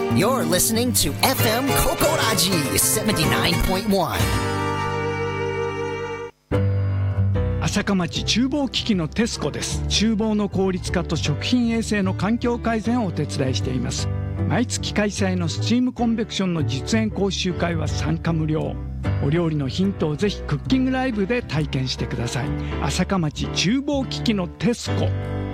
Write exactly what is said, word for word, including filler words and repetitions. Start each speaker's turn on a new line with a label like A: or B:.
A: You're listening to エフエム Kokoraji seventy-nine point one。
B: 朝霞町厨房機器のテスコです。厨房の効率化と食品衛生の環境改善をお手伝いしています。毎月開催のスチームコンベクションの実演講習会は参加無料。お料理のヒントをぜひクッキングライブで体験してください。朝霞町厨房機器のテスコ。